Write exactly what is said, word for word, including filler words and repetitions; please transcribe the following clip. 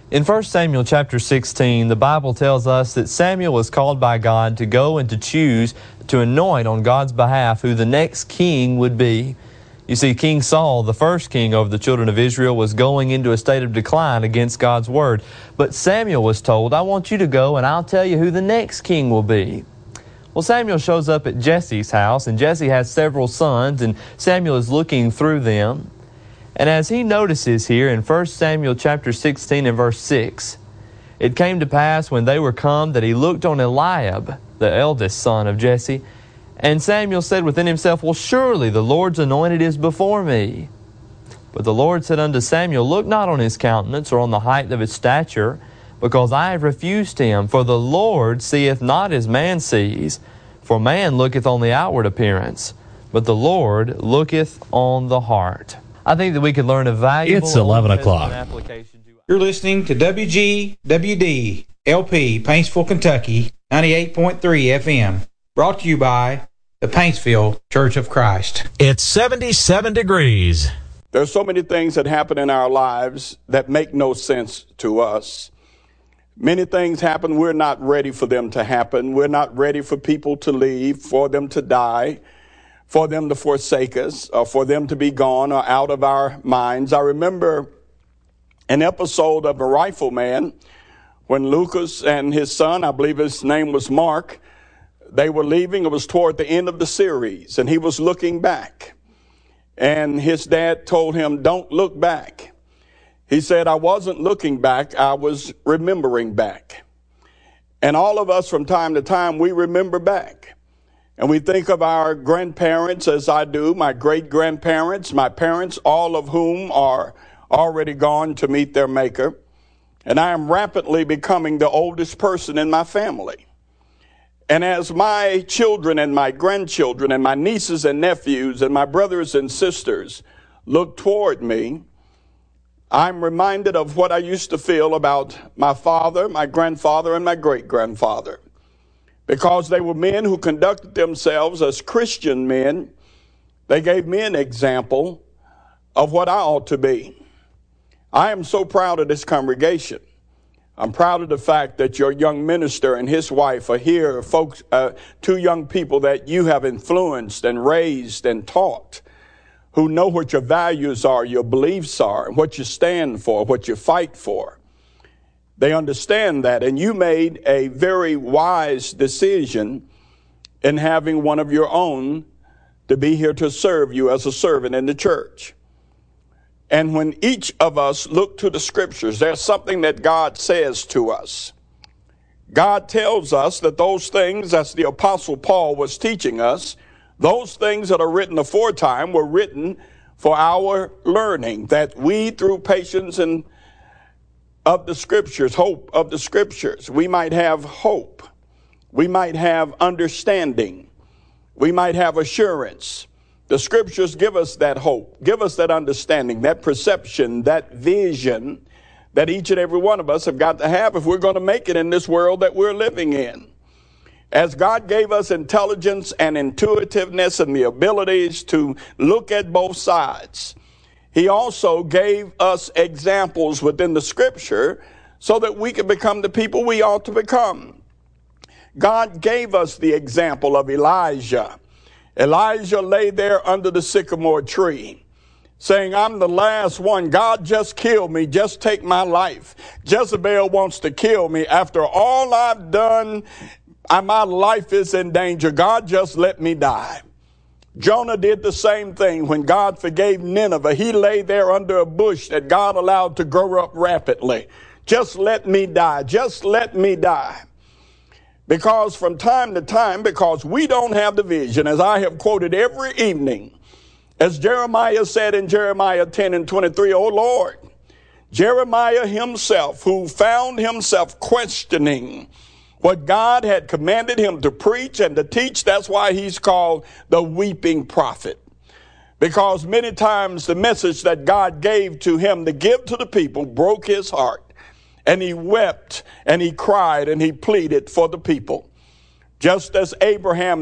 In First Samuel chapter sixteen, the Bible tells us that Samuel was called by God to go and to choose, to anoint on God's behalf who the next king would be. You see, King Saul, the first king over the children of Israel, was going into a state of decline against God's word. But Samuel was told, I want you to go and I'll tell you who the next king will be. Well, Samuel shows up at Jesse's house, and Jesse has several sons, and Samuel is looking through them. And as he notices here in First Samuel chapter sixteen and verse six, it came to pass when they were come that he looked on Eliab, the eldest son of Jesse, and Samuel said within himself, Well, surely the Lord's anointed is before me. But the Lord said unto Samuel, Look not on his countenance or on the height of his stature, because I have refused him. For the Lord seeth not as man sees, for man looketh on the outward appearance, but the Lord looketh on the heart. I think that we can learn a valuable... It's eleven o'clock. Application to... You're listening to W G W D L P, Paintsville, Kentucky, ninety-eight point three F M. Brought to you by the Paintsville Church of Christ. It's seventy-seven degrees. There's so many things that happen in our lives that make no sense to us. Many things happen, we're not ready for them to happen. We're not ready for people to leave, for them to die, for them to forsake us, or for them to be gone or out of our minds. I remember an episode of A Rifleman when Lucas and his son, I believe his name was Mark, they were leaving. It was toward the end of the series, and he was looking back. And his dad told him, Don't look back. He said, I wasn't looking back, I was remembering back. And all of us from time to time, we remember back. And we think of our grandparents, as I do, my great-grandparents, my parents, all of whom are already gone to meet their Maker. And I am rapidly becoming the oldest person in my family. And as my children and my grandchildren and my nieces and nephews and my brothers and sisters look toward me, I'm reminded of what I used to feel about my father, my grandfather, and my great-grandfather. Because they were men who conducted themselves as Christian men, they gave me an example of what I ought to be. I am so proud of this congregation. I'm proud of the fact that your young minister and his wife are here, folks, uh, two young people that you have influenced and raised and taught, who know what your values are, your beliefs are, what you stand for, what you fight for. They understand that, and you made a very wise decision in having one of your own to be here to serve you as a servant in the church. And when each of us look to the scriptures, there's something that God says to us. God tells us that those things, as the Apostle Paul was teaching us, those things that are written aforetime were written for our learning, that we, through patience and of the scriptures, hope of the scriptures, we might have hope. We might have understanding. We might have assurance. The scriptures give us that hope, give us that understanding, that perception, that vision that each and every one of us have got to have if we're going to make it in this world that we're living in. As God gave us intelligence and intuitiveness and the abilities to look at both sides, He also gave us examples within the scripture so that we could become the people we ought to become. God gave us the example of Elijah. Elijah lay there under the sycamore tree, saying, I'm the last one. God, just kill me. Just take my life. Jezebel wants to kill me. After all I've done, my life is in danger. God, just let me die. Jonah did the same thing when God forgave Nineveh. He lay there under a bush that God allowed to grow up rapidly. Just let me die. Just let me die. Because from time to time, because we don't have the vision, as I have quoted every evening, as Jeremiah said in Jeremiah ten and twenty-three, O Lord, Jeremiah himself, who found himself questioning what God had commanded him to preach and to teach, that's why he's called the weeping prophet. Because many times the message that God gave to him to give to the people broke his heart. And he wept and he cried and he pleaded for the people. Just as Abraham